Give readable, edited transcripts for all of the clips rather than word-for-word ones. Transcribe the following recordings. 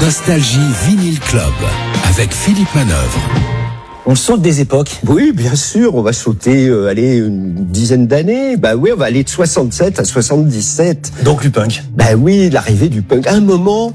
Nostalgie Vinyl Club avec Philippe Manœuvre. On saute des époques. Oui, bien sûr, on va sauter, une dizaine d'années. Bah oui, on va aller de 67 à 77. Donc du punk. Bah oui, l'arrivée du punk. À un moment,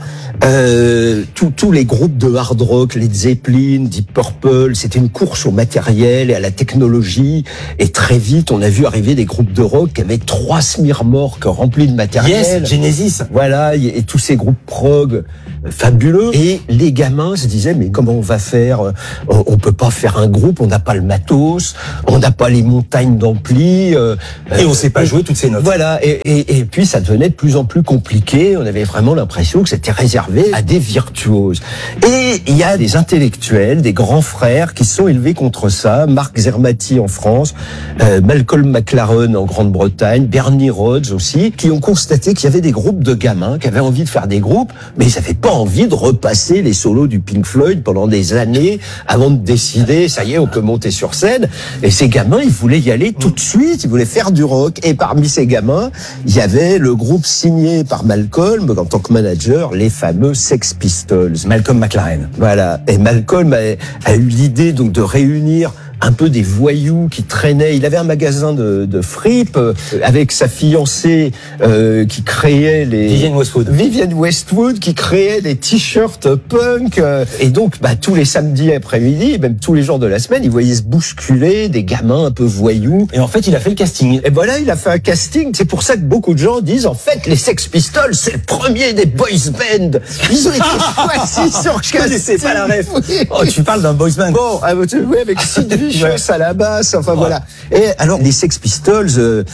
tous les groupes de hard rock, Led Zeppelin, Deep Purple, c'était une course au matériel et à la technologie. Et très vite, on a vu arriver des groupes de rock qui avaient 3 semi-remorques remplies de matériel. Yes, Genesis. Voilà, et tous ces groupes prog fabuleux. Et les gamins se disaient, mais comment on va faire? On peut pas faire un groupe, on n'a pas le matos, on n'a pas les montagnes d'ampli. Et on sait pas jouer toutes ces notes. Voilà, et puis ça devenait de plus en plus compliqué. On avait vraiment l'impression que c'était réservé à des virtuoses. Et il y a des intellectuels, des grands frères qui se sont élevés contre ça. Mark Zermati en France, Malcolm McLaren en Grande-Bretagne, Bernie Rhodes aussi, qui ont constaté qu'il y avait des groupes de gamins qui avaient envie de faire des groupes, mais ils n'avaient pas envie de repasser les solos du Pink Floyd pendant des années avant de décider, ça y est, on peut monter sur scène. Et ces gamins, ils voulaient y aller tout de suite, ils voulaient faire du rock. Et parmi ces gamins, il y avait le groupe signé par Malcolm en tant que manager, les fameux Sex Pistols. Malcolm McLaren. Voilà. Et Malcolm a eu l'idée donc de réunir un peu des voyous qui traînaient. Il avait un magasin de fripes avec sa fiancée qui créait les... Vivienne Westwood qui créait des t-shirts punk. Et donc, tous les samedis après-midi, même tous les jours de la semaine, il voyait se bousculer des gamins un peu voyous. Et en fait, il a fait le casting. Et voilà, il a fait un casting. C'est pour ça que beaucoup de gens disent, en fait, les Sex Pistols, c'est le premier des boys band. Ils ont été choisis sur casting. C'est pas la ref. Oh, tu parles d'un boys band. Bon, oui, avec Sid Vicious à la basse, enfin voilà. Et alors les Sex Pistols,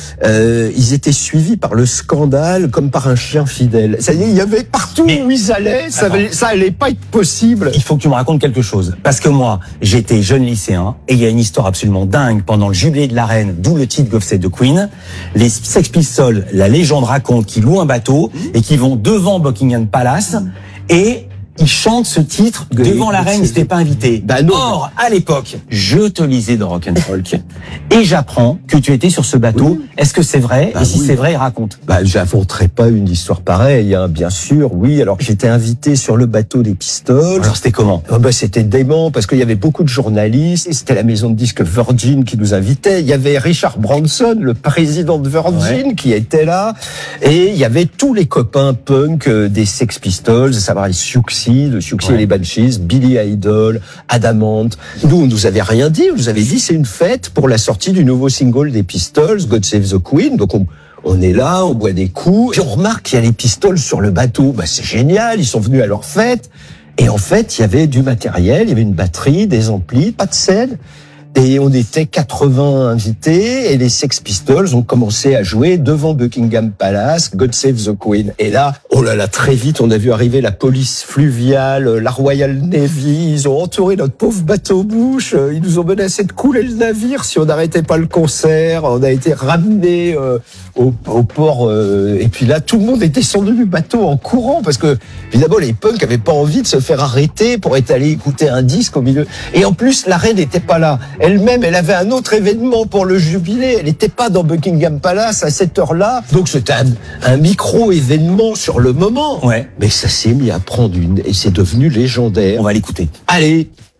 ils étaient suivis par le scandale comme par un chien fidèle. C'est-à-dire, il y avait partout où ils allaient, ça allait pas être possible. Il faut que tu me racontes quelque chose, parce que moi, j'étais jeune lycéen et il y a une histoire absolument dingue pendant le jubilé de la reine, d'où le titre God Save the Queen. Les Sex Pistols, la légende raconte qu'ils louent un bateau et qu'ils vont devant Buckingham Palace et ils chantent ce titre devant la reine, ils n'étaient pas invités. Or, à l'époque, je te lisais dans Rock'n'Folk et j'apprends que tu étais sur ce bateau. Oui. Est-ce que c'est vrai? Et si c'est vrai, raconte. J'inventerai pas une histoire pareille, hein, bien sûr, oui. Alors, j'étais invité sur le bateau des Pistols. Alors, c'était comment? C'était dément parce qu'il y avait beaucoup de journalistes et c'était la maison de disques Virgin qui nous invitait. Il y avait Richard Branson, le président de Virgin, qui était là. Et il y avait tous les copains punk des Sex Pistols, ça va, Siouxsie et les Banshees, Billy Idol, Adamant. Nous, on nous avait rien dit. On nous avait dit c'est une fête pour la sortie du nouveau single des Pistols, God Save the Queen. Donc on est là, on boit des coups. Puis on remarque qu'il y a les Pistols sur le bateau. C'est génial, ils sont venus à leur fête. Et en fait, il y avait du matériel, il y avait une batterie, des amplis, pas de scène. Et on était 80 invités et les Sex Pistols ont commencé à jouer devant Buckingham Palace, God Save the Queen. Et là, oh là là, très vite, on a vu arriver la police fluviale, la Royal Navy. Ils ont entouré notre pauvre bateau-bouche. Ils nous ont menacé de couler le navire si on n'arrêtait pas le concert. On a été ramenés au port. Et puis là, tout le monde est descendu du bateau en courant parce que, évidemment, les punks avaient pas envie de se faire arrêter pour être allés écouter un disque au milieu. Et en plus, la reine n'était pas là. Elle-même, elle avait un autre événement pour le jubilé. Elle n'était pas dans Buckingham Palace à cette heure-là. Donc c'était un micro-événement sur le moment. Ouais. Mais ça s'est mis à prendre et c'est devenu légendaire. On va l'écouter. Allez.